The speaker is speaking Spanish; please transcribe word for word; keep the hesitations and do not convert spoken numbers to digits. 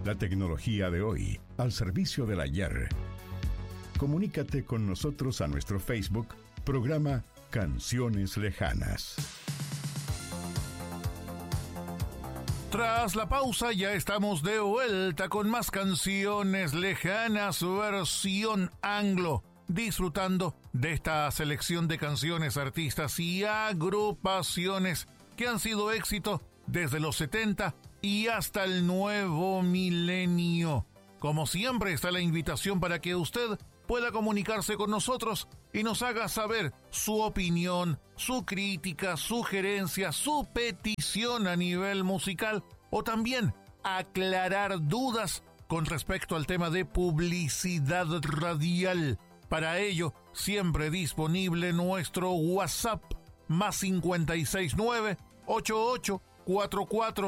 La tecnología de hoy, al servicio del ayer. Comunícate con nosotros a nuestro Facebook, programa Canciones Lejanas. Tras la pausa ya estamos de vuelta con más Canciones Lejanas versión anglo, disfrutando de esta selección de canciones, artistas y agrupaciones que han sido éxito desde los setenta y hasta el nuevo milenio. Como siempre está la invitación para que usted pueda comunicarse con nosotros y nos haga saber su opinión, su crítica, sugerencia, su petición a nivel musical o también aclarar dudas con respecto al tema de publicidad radial. Para ello, siempre disponible nuestro WhatsApp más cinco seis nueve, ocho ocho cuatro cuatro